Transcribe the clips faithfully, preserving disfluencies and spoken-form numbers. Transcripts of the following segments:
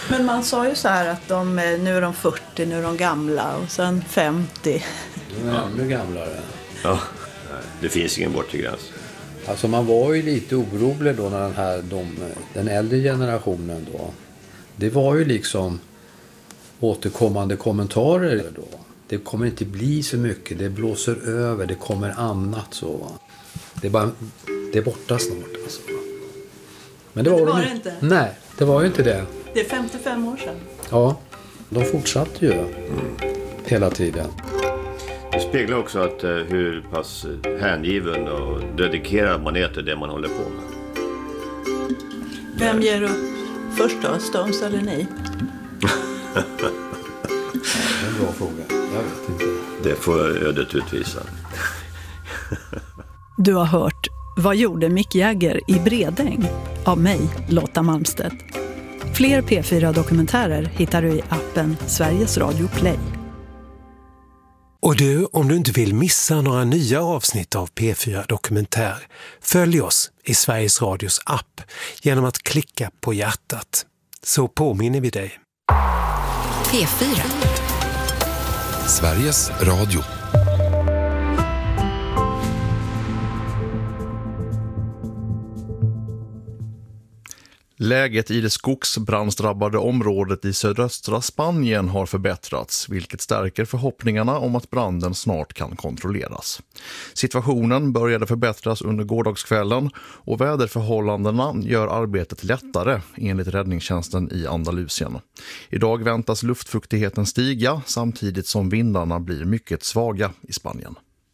Men man sa ju så här att de, nu är de fyrtio, nu är de gamla och sen femtio. De är ännu gamlare. Ja, det finns ingen bortre gräns. Alltså man var ju lite orolig då när den här, de, den äldre generationen då. Det var ju liksom återkommande kommentarer då. Det kommer inte bli så mycket, det blåser över, det kommer annat så. Det är bara, det är borta snart alltså. Men det var, det, var de, det inte. Nej, det var ju inte det. Det är femtiofem år sedan. Ja, de fortsatte ju mm. hela tiden. Det speglar också att uh, hur pass hängiven och dedikerad man är till det man håller på med. Vem ger upp först då? Stones eller ni? Det är en bra fråga. Jag vet inte. Det får ödet utvisa. Du har hört Vad gjorde Mick Jagger i Bredäng? Av mig, Lotta Malmstedt. Fler P fyra-dokumentärer hittar du i appen Sveriges Radio Play. Och du, om du inte vill missa några nya avsnitt av P fyra Dokumentär, följ oss i Sveriges Radios app genom att klicka på hjärtat. Så påminner vi dig. P fyra. Sveriges Radio. Läget i det skogsbrandsdrabbade området i sydöstra Spanien har förbättrats, vilket stärker förhoppningarna om att branden snart kan kontrolleras. Situationen började förbättras under gårdagskvällen och väderförhållandena gör arbetet lättare enligt räddningstjänsten i Andalusien. Idag väntas luftfuktigheten stiga samtidigt som vindarna blir mycket svaga i Spanien.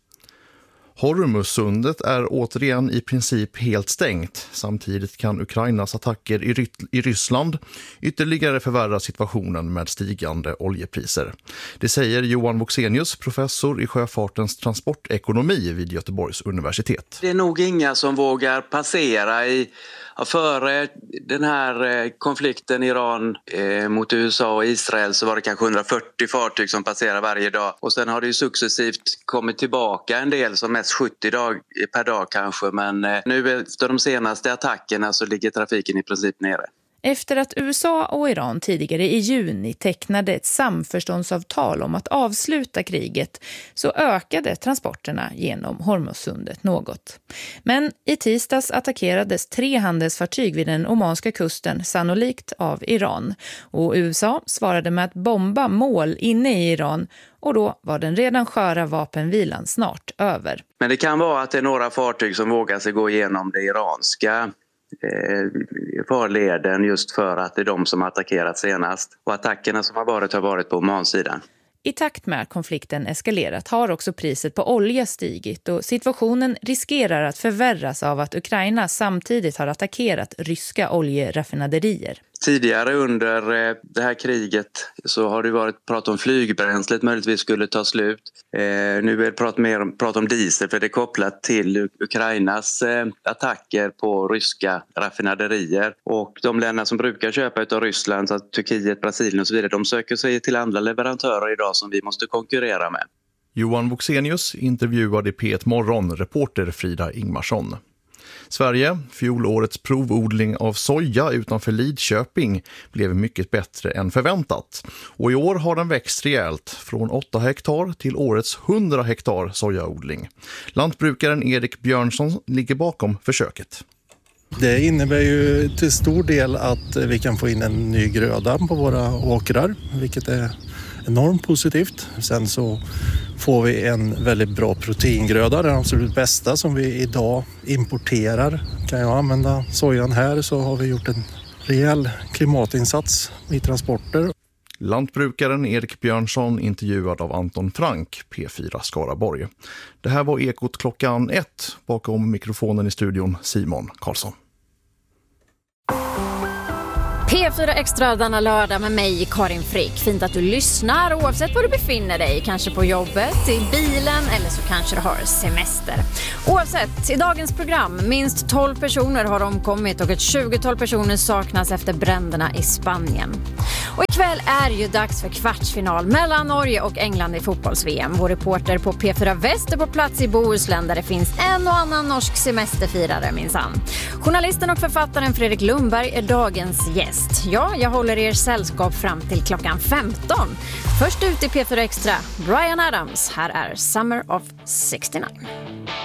Hormuzsundet är återigen i princip helt stängt. Samtidigt kan Ukrainas attacker i, Ry- i Ryssland ytterligare förvärra situationen med stigande oljepriser. Det säger Johan Voxenius, professor i sjöfartens transportekonomi vid Göteborgs universitet. Det är nog inga som vågar passera i Ja, före den här konflikten Iran eh, mot U S A och Israel så var det kanske hundrafyrtio fartyg som passerar varje dag. Och sen har det ju successivt kommit tillbaka en del, som mest sjuttio dag, per dag kanske. Men eh, nu efter de senaste attackerna så ligger trafiken i princip nere. Efter att U S A och Iran tidigare i juni tecknade ett samförståndsavtal om att avsluta kriget så ökade transporterna genom Hormuzsundet något. Men i tisdags attackerades tre handelsfartyg vid den omanska kusten, sannolikt av Iran. Och U S A svarade med att bomba mål inne i Iran, och då var den redan sköra vapenvilan snart över. Men det kan vara att det är några fartyg som vågar sig gå igenom det iranska farleden just för att det är de som attackerat senast. Och attackerna som har varit har varit på Omansidan. I takt med att konflikten eskalerat har också priset på olja stigit och situationen riskerar att förvärras av att Ukraina samtidigt har attackerat ryska oljeraffinaderier. Tidigare under det här kriget så har det varit prat om flygbränslet möjligtvis skulle ta slut. Eh, nu är det prat mer om, prat om diesel för det är kopplat till Ukrainas eh, attacker på ryska raffinaderier. Och de länder som brukar köpa av Ryssland, så Turkiet, Brasilien och så vidare, de söker sig till andra leverantörer idag som vi måste konkurrera med. Johan Voxenius intervjuade P ett Morgon reporter Frida Ingmarsson. Sverige, fjolårets provodling av soja utanför Lidköping, blev mycket bättre än förväntat. Och i år har den växt rejält från åtta hektar till årets hundra hektar sojaodling. Lantbrukaren Erik Björnsson ligger bakom försöket. Det innebär ju till stor del att vi kan få in en ny gröda på våra åkrar, vilket är enormt positivt. Sen så får vi en väldigt bra proteingröda, den absolut bästa som vi idag importerar. Kan jag använda sojan här så har vi gjort en rejäl klimatinsats i transporter. Lantbrukaren Erik Björnsson intervjuad av Anton Frank, P fyra Skaraborg. Det här var Ekot klockan ett, bakom mikrofonen i studion Simon Karlsson. P fyra Extra denna lördag med mig, Karin Frick. Fint att du lyssnar oavsett var du befinner dig. Kanske på jobbet, i bilen eller så kanske du har semester. Oavsett, i dagens program, minst tolv personer har omkommit och ett tjugotal personer saknas efter bränderna i Spanien. Och ikväll är ju dags för kvartsfinal mellan Norge och England i fotbolls-V M. Vår reporter på P fyra Väst är på plats i Bohuslän där det finns en och annan norsk semesterfirare minsann. Journalisten och författaren Fredrik Lundberg är dagens gäst. Ja, jag håller er sällskap fram till klockan femton. Först ut i P fyra Extra, Bryan Adams. Här är Summer of sextionio.